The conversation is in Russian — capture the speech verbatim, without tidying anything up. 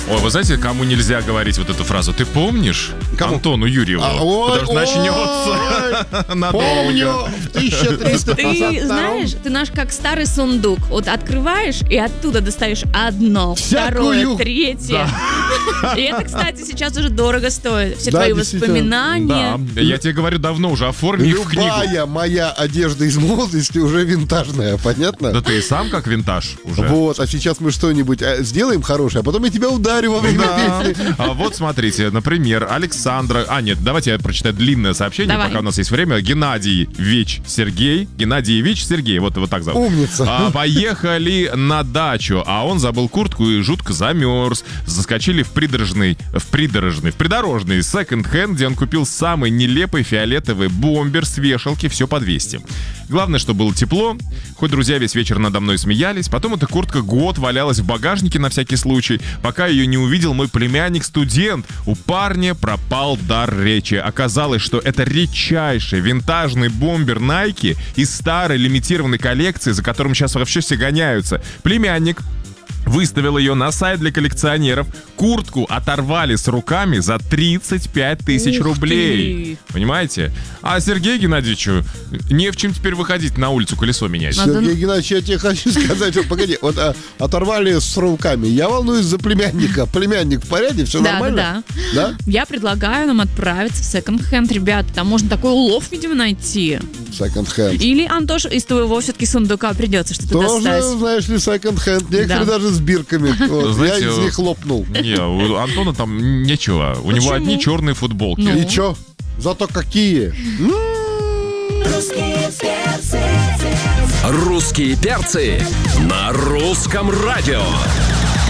Ой, вы знаете, кому нельзя говорить вот эту фразу? Ты помнишь? Кому? Антону Юрьеву. А, ой, Потому что начнется надолго. Помню, в тысяча триста Ты пятьдесят втором. знаешь, ты наш как старый сундук. Вот открываешь и оттуда достаешь одно, Всякую. второе, третье. И это, кстати, сейчас уже дорого стоит. Все Да, твои действительно. воспоминания. Да, я тебе говорю, давно уже оформи их в книгу. Любая моя одежда из молодости уже винтажная, понятно? Да ты и сам как винтаж уже. Вот, а сейчас мы что-нибудь э, сделаем хорошее, а потом я тебя ударю во время Да. песни. А вот смотрите, например, Александра... А, нет, давайте я прочитаю длинное сообщение, Давай. пока у нас есть время. Геннадий Вич Сергей. Геннадий Вич Сергей, вот, вот так зовут. Умница. А, поехали на дачу, а он забыл куртку и жутко замерз. Заскочили в придорожный, в придорожный, в придорожный секонд-хенд, где он купил самый нелепый фиолетовый бомбер с вешалки, все по двести. Главное, что было тепло, хоть друзья весь вечер надо мной смеялись. Потом эта куртка год валялась в багажнике на всякий случай, пока ее не увидел мой племянник-студент. У парня пропал дар речи. Оказалось, что это редчайший винтажный бомбер Nike из старой лимитированной коллекции, за которым сейчас вообще все гоняются. Племянник выставил ее на сайт для коллекционеров. Куртку оторвали с руками за тридцать пять тысяч Ух рублей. ты. Понимаете? А Сергею Геннадьевичу не в чем теперь выходить на улицу колесо менять. Надо- Сергей Геннадьевич, я тебе хочу сказать, вот погоди, вот а, оторвали с руками. Я волнуюсь за племянника. Племянник в порядке, все Да, нормально? да, Да? Я предлагаю нам отправиться в секонд-хенд, ребята. Там можно такой улов, видимо, найти. Секонд-хенд. Или, Антош, из твоего все-таки сундука придется что-то Тоже, достать. знаешь ли, секонд-хенд. Некоторые Да. даже с бирками. Вот, Знаете, я из них лопнул. Не, у Антона там нечего. У него Почему? одни черные футболки. Ну. И чё? Зато какие? Русские перцы. Русские перцы на русском радио.